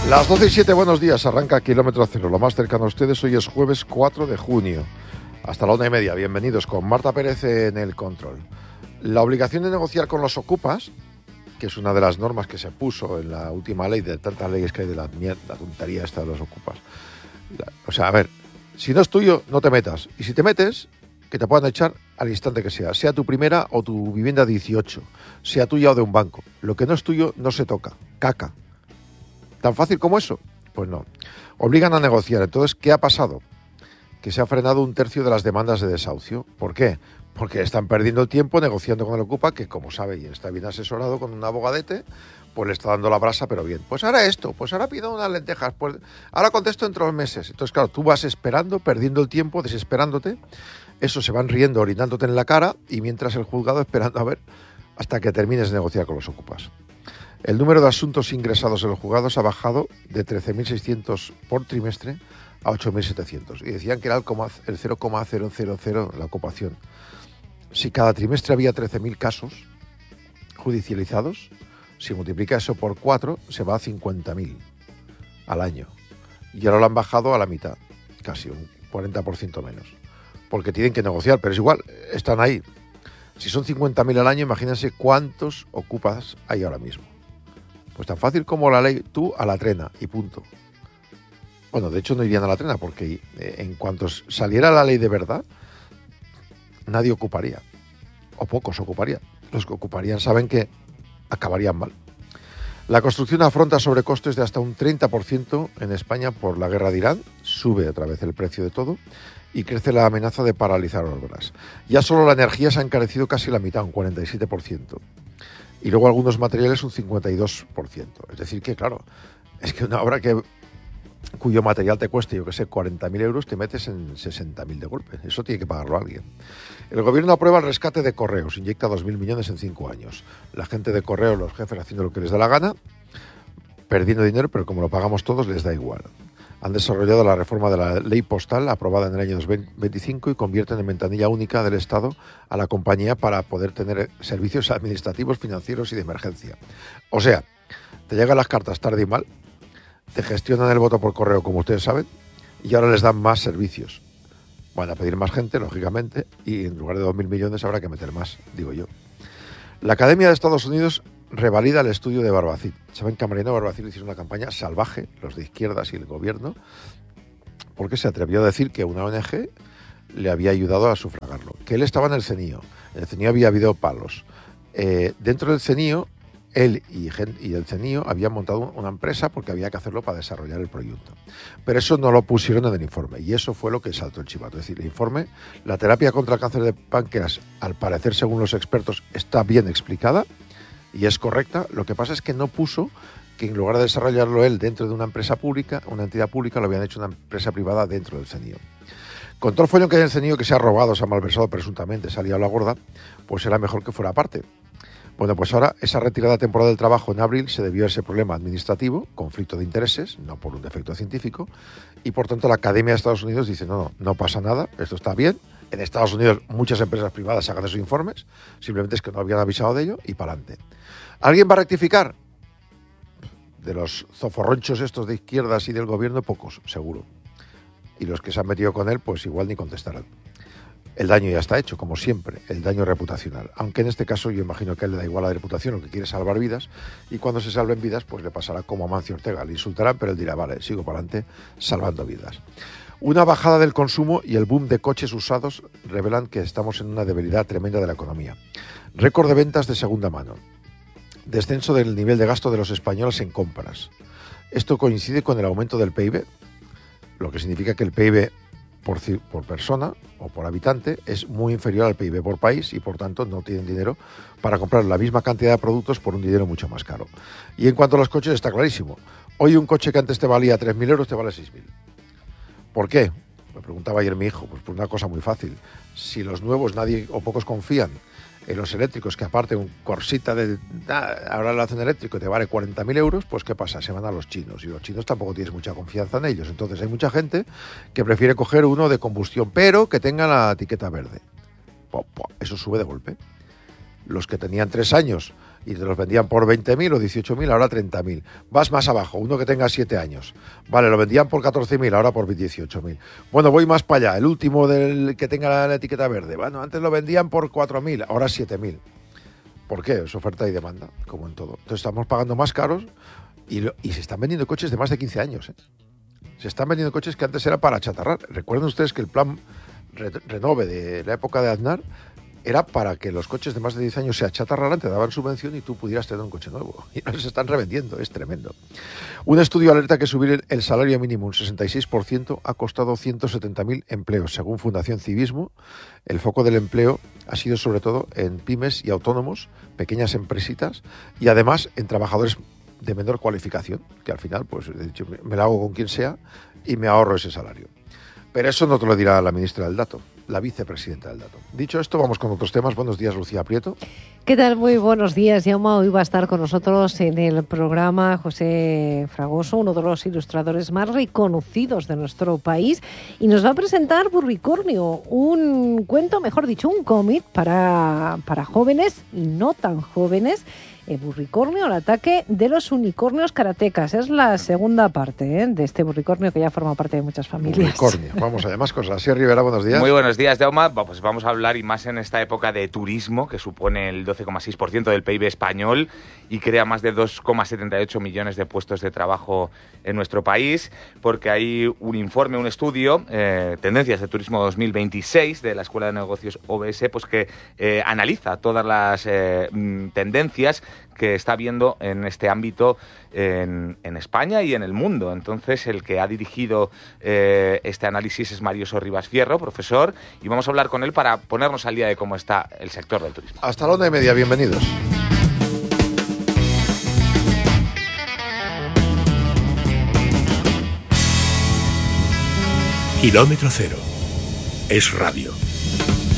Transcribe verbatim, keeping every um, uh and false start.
Las doce y siete, buenos días, arranca Kilómetro Cero, lo más cercano a ustedes. Hoy es jueves cuatro de junio, hasta la una y media, bienvenidos, con Marta Pérez en el control. La obligación de negociar con los ocupas, que es una de las normas que se puso en la última ley, de tantas leyes que hay de la mierda, la tontería esta de los ocupas. La, o sea, a ver, si no es tuyo, no te metas, y si te metes, que te puedan echar al instante que sea, sea tu primera o tu vivienda dieciocho, sea tuya o de un banco. Lo que no es tuyo no se toca, caca. ¿Tan fácil como eso? Pues no. Obligan a negociar. Entonces, ¿qué ha pasado? Que se ha frenado un tercio de las demandas de desahucio. ¿Por qué? Porque están perdiendo el tiempo negociando con el Ocupa, que como sabe y está bien asesorado con un abogadete, pues le está dando la brasa, pero bien. Pues ahora esto, pues ahora pido unas lentejas, pues ahora contesto entre los meses. Entonces, claro, tú vas esperando, perdiendo el tiempo, desesperándote. Eso se van riendo, orinándote en la cara, y mientras el juzgado esperando a ver hasta que termines de negociar con los Ocupas. El número de asuntos ingresados en los juzgados ha bajado de trece mil seiscientos por trimestre a ocho mil setecientos. Y decían que era el cero coma cero cero cero la ocupación. Si cada trimestre había trece mil casos judicializados, si multiplica eso por cuatro, se va a cincuenta mil al año. Y ahora lo han bajado a la mitad, casi un cuarenta por ciento menos. Porque tienen que negociar, pero es igual, están ahí. Si son cincuenta mil al año, imagínense cuántos ocupas hay ahora mismo. Pues tan fácil como la ley, tú a la trena y punto. Bueno, de hecho no irían a la trena porque en cuanto saliera la ley de verdad, nadie ocuparía, o pocos ocuparían. Los que ocuparían saben que acabarían mal. La construcción afronta sobrecostes de hasta un treinta por ciento en España por la guerra de Irán, sube otra vez el precio de todo y crece la amenaza de paralizar obras. Ya solo la energía se ha encarecido casi la mitad, un cuarenta y siete por ciento. Y luego algunos materiales un cincuenta y dos por ciento. Es decir que, claro, es que una obra que, cuyo material te cueste, yo que sé, cuarenta mil euros, te metes en sesenta mil de golpe. Eso tiene que pagarlo alguien. El gobierno aprueba el rescate de Correos, inyecta dos mil millones en cinco años. La gente de Correos, los jefes haciendo lo que les da la gana, perdiendo dinero, pero como lo pagamos todos, les da igual. Han desarrollado la reforma de la ley postal aprobada en el año dos mil veinticinco y convierten en ventanilla única del Estado a la compañía para poder tener servicios administrativos, financieros y de emergencia. O sea, te llegan las cartas tarde y mal, te gestionan el voto por correo, como ustedes saben, y ahora les dan más servicios. Van a pedir más gente, lógicamente, y en lugar de dos mil millones habrá que meter más, digo yo. La Academia de Estados Unidos revalida el estudio de Barbacid. Saben que a Mariano Barbacid le hicieron una campaña salvaje, los de izquierdas y el gobierno, porque se atrevió a decir que una O N G le había ayudado a sufragarlo, que él estaba en el CENIO, en el CENIO había habido palos. Eh, dentro del CENIO, él y, y el CENIO habían montado una empresa porque había que hacerlo para desarrollar el proyecto. Pero eso no lo pusieron en el informe, y eso fue lo que saltó el chivato. Es decir, el informe, la terapia contra el cáncer de páncreas, al parecer, según los expertos, está bien explicada, y es correcta. Lo que pasa es que no puso que en lugar de desarrollarlo él dentro de una empresa pública, una entidad pública, lo habían hecho una empresa privada dentro del CENIO. Con todo el follón que hay en el CENIO, que se ha robado, se ha malversado presuntamente, se ha liado la gorda, pues era mejor que fuera aparte. Bueno, pues ahora esa retirada temporal del trabajo en abril se debió a ese problema administrativo, conflicto de intereses, no por un defecto científico, y por tanto la Academia de Estados Unidos dice, no, no, no pasa nada, esto está bien. En Estados Unidos muchas empresas privadas sacan esos informes, simplemente es que no habían avisado de ello y para adelante. ¿Alguien va a rectificar? De los zoforronchos estos de izquierdas y del gobierno, pocos, seguro. Y los que se han metido con él, pues igual ni contestarán. El daño ya está hecho, como siempre, el daño reputacional. Aunque en este caso yo imagino que a él le da igual la reputación, lo que quiere es salvar vidas, y cuando se salven vidas, pues le pasará como a Mancio Ortega. Le insultarán, pero él dirá, vale, sigo para adelante salvando vidas. Una bajada del consumo y el boom de coches usados revelan que estamos en una debilidad tremenda de la economía. Récord de ventas de segunda mano. Descenso del nivel de gasto de los españoles en compras. Esto coincide con el aumento del P I B, lo que significa que el P I B por, por persona o por habitante es muy inferior al P I B por país y por tanto no tienen dinero para comprar la misma cantidad de productos por un dinero mucho más caro. Y en cuanto a los coches está clarísimo. Hoy un coche que antes te valía tres mil euros te vale seis mil. ¿Por qué? Me preguntaba ayer mi hijo. Pues por una cosa muy fácil. Si los nuevos nadie o pocos confían en los eléctricos, que aparte un Corsita de ah, ahora lo hacen eléctrico y te vale cuarenta mil euros, pues ¿qué pasa? Se van a los chinos y los chinos tampoco tienes mucha confianza en ellos. Entonces hay mucha gente que prefiere coger uno de combustión, pero que tenga la etiqueta verde. Eso sube de golpe. Los que tenían tres años y te los vendían por veinte mil o dieciocho mil, ahora treinta mil. Vas más abajo, uno que tenga siete años. Vale, lo vendían por catorce mil, ahora por dieciocho mil. Bueno, voy más para allá, el último del que tenga la, la etiqueta verde. Bueno, antes lo vendían por cuatro mil, ahora siete mil. ¿Por qué? Es oferta y demanda, como en todo. Entonces estamos pagando más caros y, lo, y se están vendiendo coches de más de quince años. ¿eh? Se están vendiendo coches que antes era para achatarrar. Recuerden ustedes que el plan re, Renove de la época de Aznar era para que los coches de más de diez años se achatarraran, te daban subvención y tú pudieras tener un coche nuevo. Y ahora se están revendiendo, es tremendo. Un estudio alerta que subir el salario mínimo un sesenta y seis por ciento ha costado ciento setenta mil empleos. Según Fundación Civismo, el foco del empleo ha sido sobre todo en pymes y autónomos, pequeñas empresitas, y además en trabajadores de menor cualificación, que al final, pues he dicho, me la hago con quien sea y me ahorro ese salario. Pero eso no te lo dirá la ministra del Dato, la vicepresidenta del Dato. Dicho esto, vamos con otros temas. Buenos días, Lucía Prieto. ¿Qué tal? Muy buenos días, Jaume. Hoy va a estar con nosotros en el programa José Fragoso, uno de los ilustradores más reconocidos de nuestro país, y nos va a presentar Burricornio, un cuento, mejor dicho, un cómic para, para jóvenes y no tan jóvenes. Eh, Burricornio, el ataque de los unicornios karatecas. Es la segunda parte ¿eh? de este Burricornio que ya forma parte de muchas familias. Burricornio. Vamos allá, más cosas. Así Rivera, buenos días. Muy buenos días, Jaume. Pues vamos a hablar, y más en esta época de turismo, que supone el doce coma seis por ciento del P I B español y crea más de dos coma setenta y ocho millones de puestos de trabajo en nuestro país, porque hay un informe, un estudio, eh, Tendencias de Turismo dos mil veintiséis, de la Escuela de Negocios O B S, pues que eh, analiza todas las eh, tendencias que está habiendo en este ámbito en, en España y en el mundo. Entonces, el que ha dirigido eh, este análisis es Mario Sorribas Fierro, profesor, y vamos a hablar con él para ponernos al día de cómo está el sector del turismo. Hasta la una y media, bienvenidos. Kilómetro cero. Es radio.